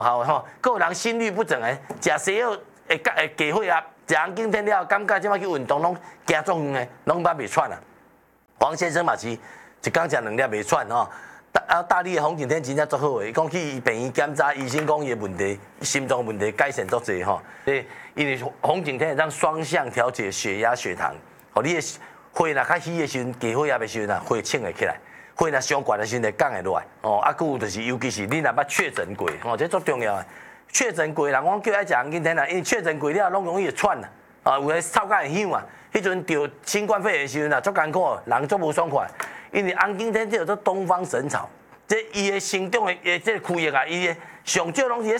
好吼，个人心律不整诶，食西药会加血压，食红景天了，感觉即摆去运动拢行足远诶，拢捌袂喘啊。黄先生嘛是一工食2粒袂喘吼。大力的红景天真正足好诶，伊讲去病院检查，医生讲伊诶问题，心脏问题改善足侪吼。因为红景天会当双向调节血压、血糖，吼你诶血若较虚诶时阵，低血压诶时阵啊，血清会起来；血若上悬诶时阵，降会落来。哦，啊，佮有就是尤其是你若捌确诊过，吼，这足重要诶。确诊过人，我叫爱食红景天啦，因为确诊过了拢容易会喘啦，啊，有诶臭甲会响啊。迄阵得新冠肺炎时阵啊，足艰苦，人足无爽快。因为红景天这叫做东方神草，这伊的生长的这个区域啊，伊的上少拢是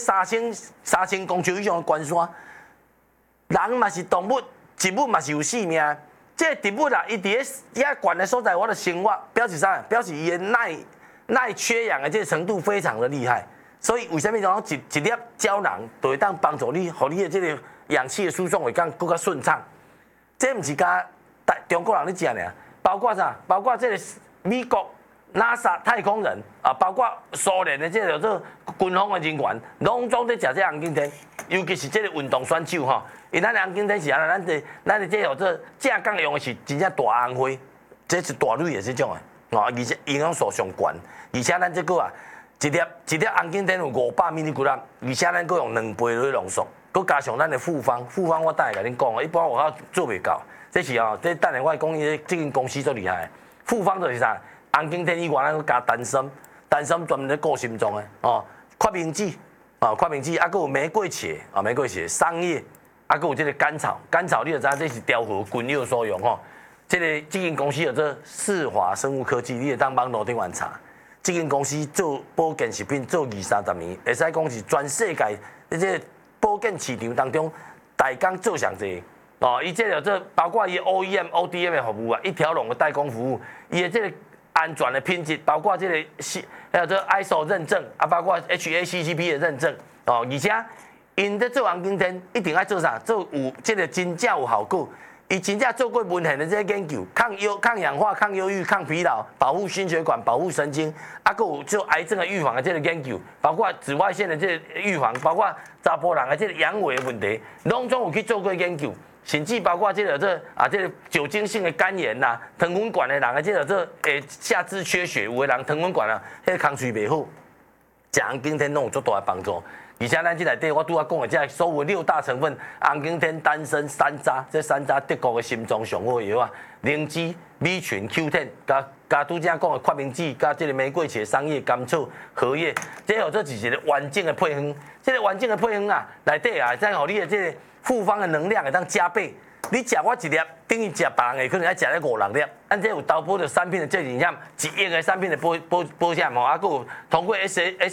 3000公尺以上的悬山。人嘛是动物，植物嘛是有生命。这植物啊，伊伫咧遐悬的所在，我的生活表示啥？表示伊的耐缺氧的这个程度非常的厉害。所以为什么讲一粒胶囊就会当帮助你，互你的这个氧气的输送会更较顺畅？这毋是甲中国人咧食尔。包括啥？包括这个美国 NASA 太空人啊，包括苏联的这个做军方的人员，拢总在食这红景天，尤其是这个运动选手吼，因咱红景天是安尼，咱的这叫做正港用的是真正大红花，这是大蕊的这种的，哦，而且营养素上悬，而且咱这个啊，一粒红景天有500mg，而且咱佫用2倍的浓缩，佫加上咱的复方我等下甲恁讲，一般我较做袂到。这是哦，这等下我讲伊这间公司最厉害。复方就是啥？红景天以外，咱佫加丹参专门咧顾心脏的哦。决明子啊，决明子，啊，佫有玫瑰茄啊，玫瑰茄、桑叶，啊，佫有这个甘草你就知这是调和菌药所用吼。这间公司叫做世华生物科技，你会当网络顶玩查。这间公司做保健食品做20-30年，会使讲是全世界这保健市场当中大工做上济。哦，伊这个做包括伊 OEM、ODM 的服务啊，一条龙的代工服务，伊的这个安全的品质，包括这个还有这 ISO 认证啊，包括 HACCP 的认证哦，而且因在做红景天一定要做啥？做有这个真正有效果，伊真正做过文献的这个研究，抗氧化、抗忧郁、抗疲劳，保护心血管、保护神经，啊，佫有做癌症的预防的这个研究，包括紫外线的这个预防，包括查甫人的这个阳痿的问题，拢总有去做过研究。甚至包括这个酒精性的肝炎呐，糖分管的人啊，这个下肢缺血，有的人糖分管啊，迄个空喙袂好，食红景天拢有足大的帮助。而且咱这内底我拄仔讲的这所有6大成分，红景天、丹参、山楂，这山楂德国的心脏上好的药啊，灵芝、米群、Q10，加拄则讲的决明子，加这个玫瑰茄、桑叶、甘草、荷叶，这号做是一个完整的配方。这个完整的配方啊，内底啊，再互你的这个复方的能量会当加倍。你食我1粒，等于食别人的可能要食咧5-6粒。咱这有投保的产品的责任险，1亿的产品的保险吼，啊，佫有通过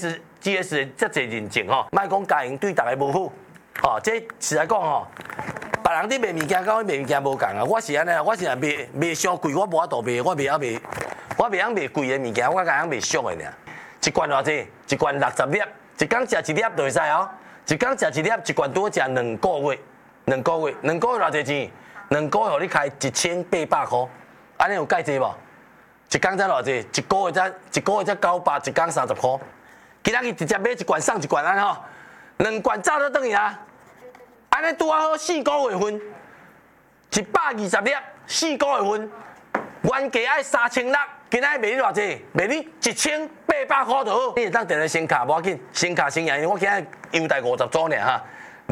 SGS 的遮侪认证吼，莫讲家营对大家无好，吼，这实来讲吼，别人伫卖物件，甲我卖物件无共啊。我是安尼啊，我是卖伤贵，我无法度卖，我袂晓卖贵的物件，我甲卖俗的尔。一罐偌济？一罐60粒，一工食1粒就会使哦。一工食1粒，一罐拄好食2个月，2个月偌济钱？2个月互你开1800块，安尼有介济无？一工才偌济？一个月才900，一工30块。今仔日直接买1罐送1罐安吼，2罐早就转去啊。安尼拄啊好4个月份，120粒4个月份，原价爱3600，今仔日卖你偌济？卖你1800块就好。你会当电话先卡无要紧，先卡先赢，我今仔优待50组尔哈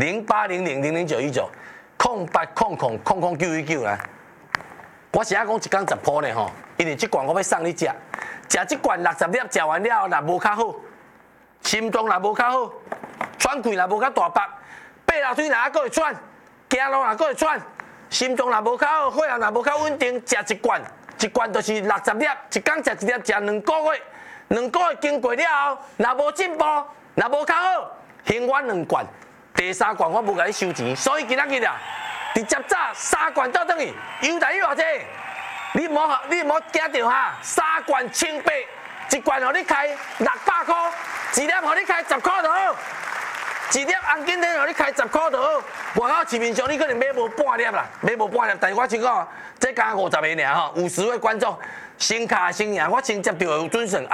，0800000919，0800000919啦。我是讲一工10%呢吼，因为这罐我要送你食，食这罐60粒食完了，若无较好，心脏若无较好，喘气若无较大腹，爬楼梯若还佫会喘，行路若佫会喘，心脏若无较好，血压若无较稳定，食一罐就是60粒，一工食1粒，食2个月，2个月经过了后，若无进步，若无较好，还我2罐，第3罐我无甲你收钱，所以今仔日啊，直接早3罐倒转去，优待你偌济？你莫惊着哈，3罐1800，一罐互你开600块，一粒互你开10块就好。一粒红景天互你开10块就好，外口市面上你可能买无半粒啦，但是我先讲，这加50个尔吼，50位观众先卡先赢，我先接到有准算